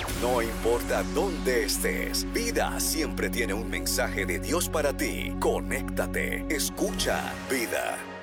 No importa dónde estés, Vida siempre tiene un mensaje de Dios para ti. Conéctate, escucha Vida.